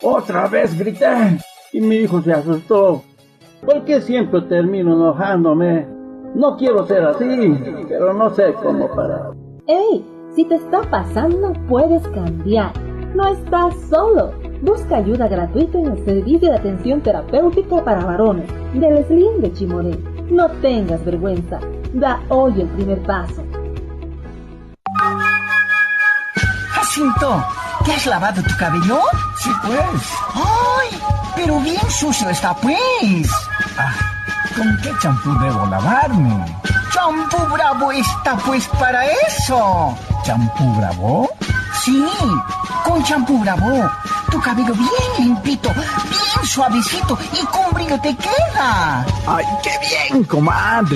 Otra vez grité y mi hijo se asustó. ¿Por qué siempre termino enojándome? No quiero ser así, pero no sé cómo parar. ¡Ey! Si te está pasando, puedes cambiar. No estás solo. Busca ayuda gratuita en el Servicio de Atención Terapéutica para Varones del SLIM de Chimoré. No tengas vergüenza. Da hoy el primer paso. Jacinto, ¿te has lavado tu cabello? Sí, pues. ¡Ay! Pero bien sucio está, pues. ¿Con qué champú debo lavarme? ¡Champú Bravo está, pues, para eso! ¿Champú Bravo? Sí, con champú Bravo. Tu cabello bien limpito, bien suavecito y con brillo te queda. ¡Ay, qué bien, comadre!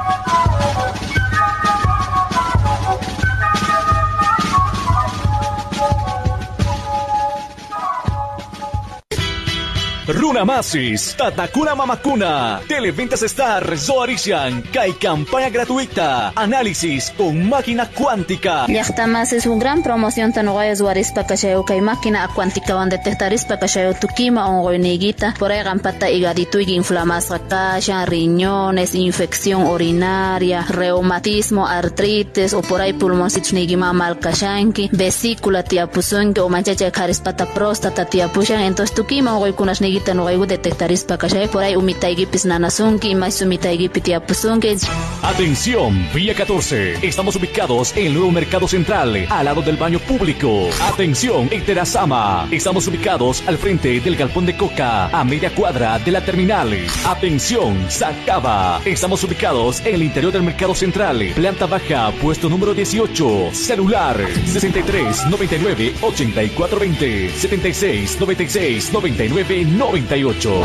Runamasis, Tatakuna Mamakuna, Televentas Star, Zoarishan, Kai campaña gratuita, análisis con máquina cuántica. Llaqtamas es un gran promoción tanuaya Zoarispa Kashayou Kai máquina cuántica van detectarispa Kashayou Tukima ongoiniguita, por ahí gampata higadito y inflamasca kasha, riñones, infección urinaria, reumatismo, artritis o por ahí pulmoncitos nigima mal kashanki, vesícula tiapuzunki o manchacha karispata próstata tiapushan, entonces Tukima ongoikunas nigita no hay detectarispa kashay por ahí umitaigipis nanasunki más umitaigipis tiapusunki. Atención, Vía 14. Estamos ubicados en el nuevo Mercado Central, al lado del baño público. Atención, en Terazama. Estamos ubicados al frente del galpón de coca, a media cuadra de la terminal. Atención, Sacaba. Estamos ubicados en el interior del Mercado Central, planta baja, puesto número 18. Celular 63 99 84 20 76 96 99 98.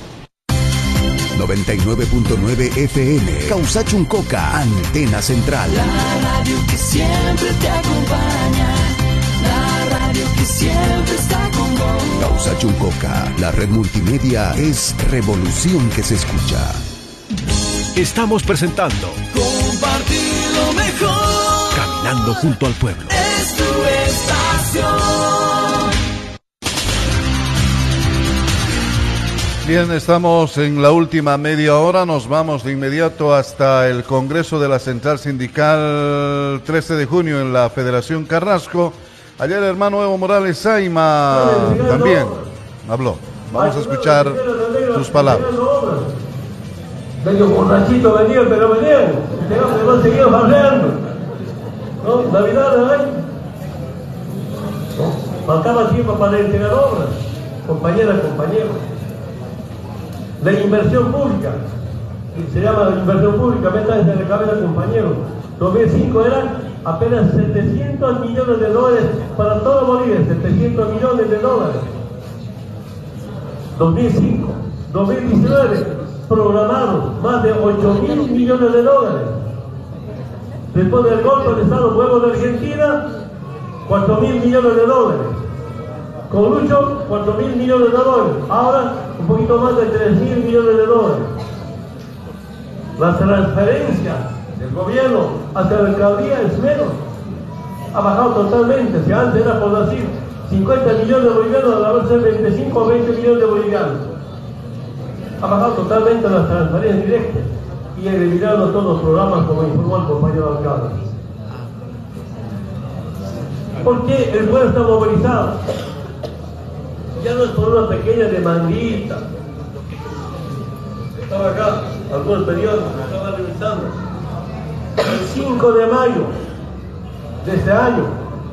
99.9 FM, Causachuncoca, Antena Central. La radio que siempre te acompaña, la radio que siempre está con vos. Causachuncoca, la red multimedia es revolución que se escucha. Estamos presentando Compartir lo mejor, Caminando junto al pueblo. es tu estación. Bien, estamos en la última media hora, nos vamos de inmediato hasta el Congreso de la Central Sindical 13 de junio en la Federación Carrasco. Ayer el hermano Evo Morales Saima también habló. Vamos a escuchar sus palabras. Medio borrachito venían, pero venían. No seguían barreando. ¿No? Navidad ahí. ¿No? Faltaba tiempo para entregar obras. Compañeras, compañeros. La inversión pública, se llama inversión pública, metas de la cabeza, compañeros. 2005 eran apenas 700 millones de dólares para todo Bolivia, 700 millones de dólares. 2005, 2019, programados más de 8.000 millones de dólares. Después del golpe de Estado Nuevo de Argentina, 4.000 millones de dólares. Con Lucho, 4.000 millones de dólares. Ahora, un poquito más de 3.000 millones de dólares. La transferencia del gobierno hacia la alcaldía es menos. Ha bajado totalmente. Si antes era, por decir, 50 millones de bolivianos, ahora va a ser 25 o 20 millones de bolivianos. Ha bajado totalmente las transferencias directas y eliminado todos los programas, como informó el compañero alcalde. ¿Por qué el pueblo está movilizado? Ya no es por una pequeña demandita. Estaba acá, algunos periódicos me estaban revisando. El 5 de mayo de este año,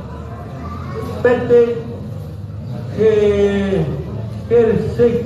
Pete, que el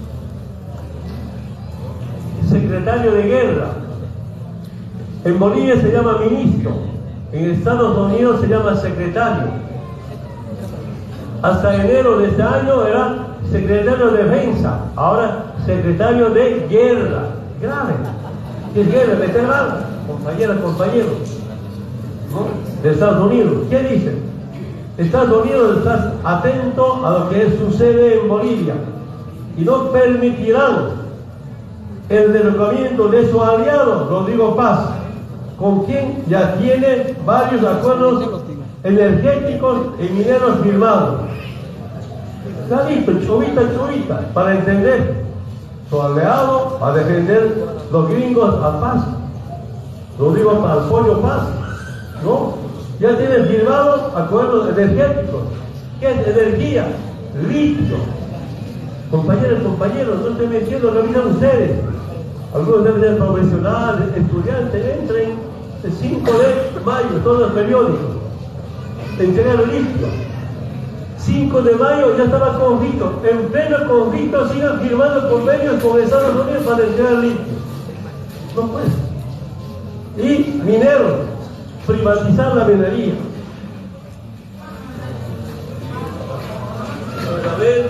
secretario de guerra, en Bolivia se llama ministro, en Estados Unidos se llama secretario. Hasta enero de este año era secretario de defensa, ahora secretario de guerra. Grave. ¿Qué es guerra? Meter balas, compañeras, compañeros, ¿no? De Estados Unidos. ¿Qué dice? Estados Unidos está atento a lo que sucede en Bolivia y no permitirán el derrocamiento de su aliado, Rodrigo Paz, con quien ya tiene varios acuerdos energéticos y mineros firmados. Clarito, chovita, para entender. Su aliado a defender los gringos a paz. Lo digo para el pollo paz, ¿no? Ya tienen firmados acuerdos energéticos. ¿Qué es energía? Litio. Compañeros, no estoy mintiendo, revisan ustedes. Algunos deben ser profesionales, estudiantes, entren el 5 de mayo, todos los periódicos. Entregar litio. 5 de mayo ya estaba conflicto. En pleno conflicto sigan firmando convenios con Estados Unidos para entregar litio. No puede. Y mineros, privatizar la minería. A ver.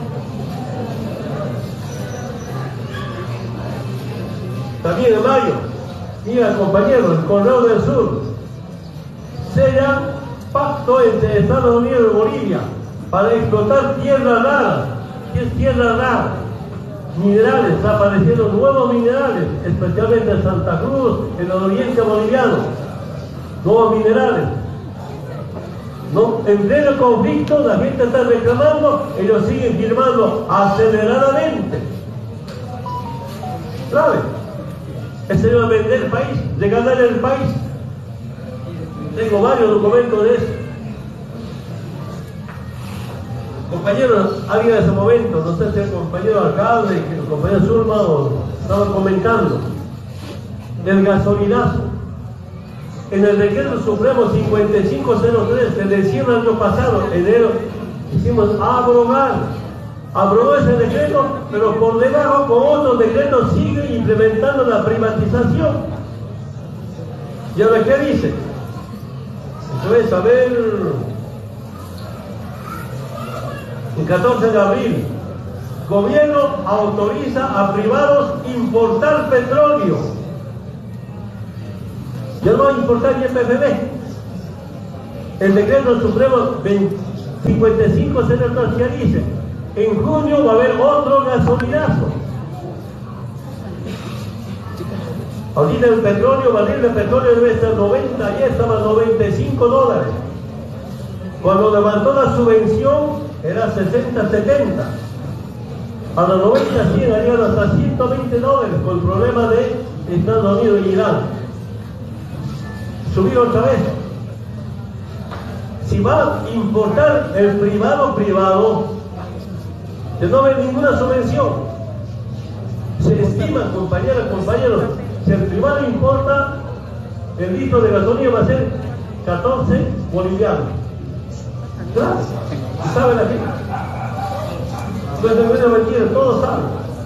También en mayo, mira compañeros, el Correo del Sur sella pacto entre Estados Unidos y Bolivia para explotar tierras raras. ¿Qué es tierra rara? Minerales, está apareciendo nuevos minerales, especialmente en Santa Cruz, en el oriente boliviano. Nuevos minerales. ¿No? En pleno conflicto, la gente está reclamando, ellos siguen firmando aceleradamente. ¿Sabe? Ese iba a vender el país, de ganar el país. Tengo varios documentos de eso. Compañeros, alguien en ese momento, no sé si el compañero alcalde, el compañero Zulma, estaba comentando del gasolinazo. En el decreto supremo 5503 que decía el año pasado, enero, hicimos aprobó ese decreto, pero por debajo con otros decretos sigue implementando la privatización. ¿Y ahora qué dice? Entonces, a ver, el 14 de abril, gobierno autoriza a privados importar petróleo. Ya no va a importar ni PFB. El decreto supremo 5503 ya dice, en junio va a haber otro gasolinazo. Ahorita el petróleo, barril de petróleo debe estar 90, ya estaba $95. Cuando levantó la subvención era 60, 70. A los 90, 100 harían hasta $120 con el problema de Estados Unidos y Irán. Subir otra vez. Si va a importar el privado, que no va a haber ninguna subvención. Se estima, compañeros, si el privado importa, el litro de gasolina va a ser 14 bolivianos. Claro, ¿saben aquí? No es de mentira, todos saben.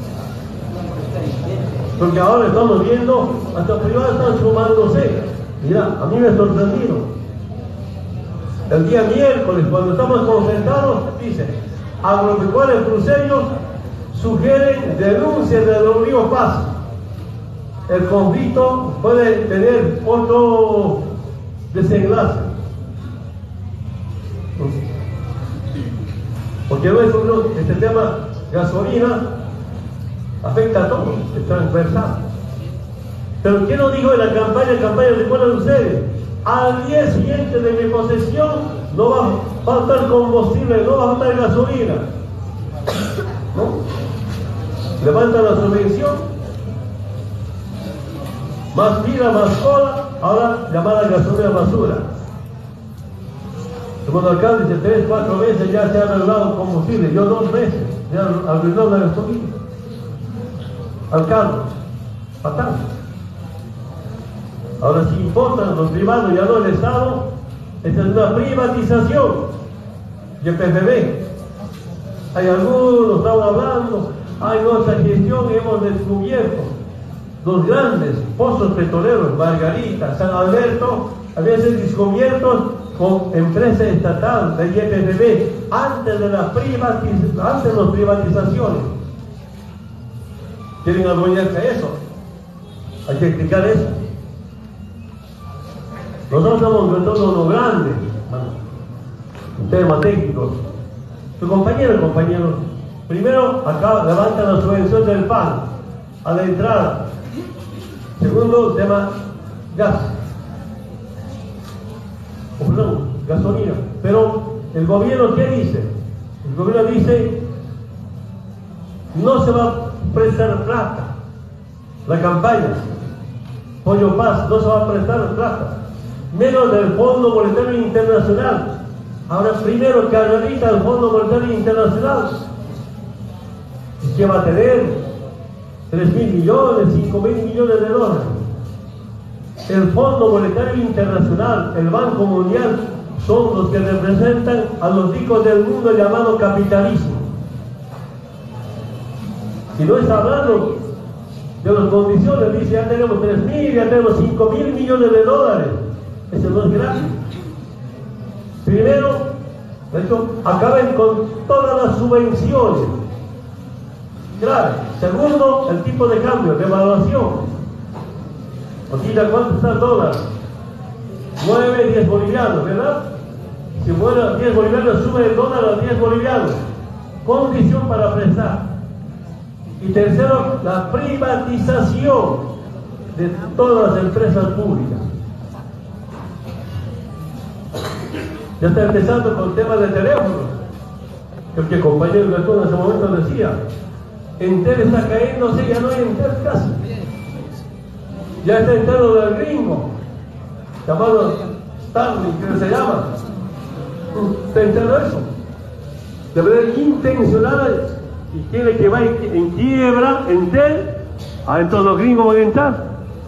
Porque ahora estamos viendo, hasta los privados están sumándose. Mira, a mí me ha sorprendido. El día miércoles, cuando estamos concentrados, dice, agropecuarios cruceños sugieren denuncia del río Paz. El conflicto puede tener otro desenlace. Porque no es este tema gasolina afecta a todos, es transversal. Pero ¿qué nos dijo en la campaña? Recuerden ustedes, al día siguiente de mi posesión no va a faltar combustible, no va a faltar gasolina. ¿No? Levanta la subvención, más pila, más cola, ahora llamada gasolina basura. Como el alcalde dice, 3, 4 veces ya se ha arreglado el combustible, yo 2 veces, ya arreglado la gasolina. Alcalde, fatal. Ahora si importan los privados, ya no el Estado, esta es una privatización. Y el PFB, hay algunos, estaban hablando, hay nuestra gestión, hemos descubierto los grandes pozos petroleros, Margarita, San Alberto, habían sido descubiertos con empresa estatal del YPFB antes de las privatizaciones. ¿Quieren adueñarse a eso? Hay que explicar eso. Nosotros estamos enfrentando lo grande, temas técnicos. Tu compañero, primero acá levantan la subvención del PAN a la entrada. Segundo, tema gas. Gasolina. Pero el gobierno, ¿qué dice? El gobierno dice, no se va a prestar plata. La campaña, Pollo Paz, no se va a prestar plata. Menos del Fondo Monetario Internacional. Ahora primero que analiza el Fondo Monetario Internacional, que va a tener 3.000 millones, 5.000 millones de dólares. El Fondo Monetario Internacional, el Banco Mundial, son los que representan a los ricos del mundo llamado capitalismo. Si no está hablando de las condiciones, dice ya tenemos 3.000, ya tenemos 5.000 millones de dólares. Eso no es gratis. Primero, de hecho, acaben con todas las subvenciones. Claro. Segundo, el tipo de cambio, de evaluación. Aquí ya cuánto está el dólar. 9, 10 bolivianos, ¿verdad? Si fuera 10 bolivianos, sube el dólar a 10 bolivianos. Condición para prestar. Y tercero, la privatización de todas las empresas públicas. Ya está empezando con temas de teléfonos. El que el compañero Bertón en ese momento decía, Entel está cayéndose, ya no hay Entel casi. Ya está entrando del gringo, llamado Starlink, que se llama. Está entrando eso. De manera intencional, y quiere que vaya en quiebra Entel, entonces los gringos van a entrar.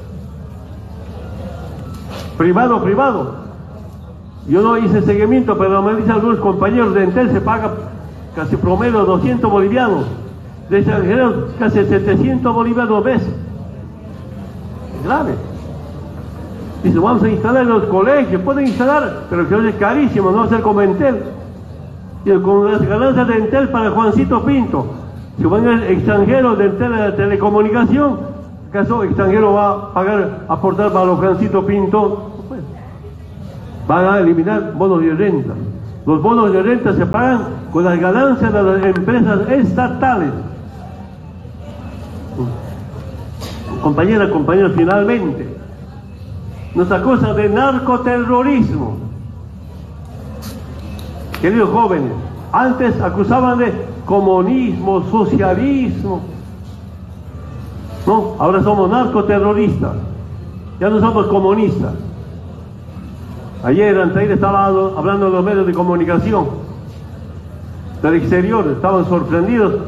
Privado. Yo no hice seguimiento, pero me dicen algunos compañeros de Entel se paga casi promedio 200 bolivianos. De extranjeros casi 700 bolivianos veces. Es grave. Dice, vamos a instalar en los colegios, pueden instalar, pero que es carísimo, no va a ser como Entel. Y con las ganancias de Entel para Juancito Pinto, si van el extranjero de Entel a la telecomunicación, ¿acaso extranjero va a pagar, aportar para los Juancito Pinto? Pues, van a eliminar bonos de renta. Los bonos de renta se pagan con las ganancias de las empresas estatales. Compañeros, finalmente, nos acusan de narcoterrorismo. Queridos jóvenes, antes acusaban de comunismo, socialismo. No, ahora somos narcoterroristas. Ya no somos comunistas. Ayer, anteayer, estaba hablando en los medios de comunicación del exterior, estaban sorprendidos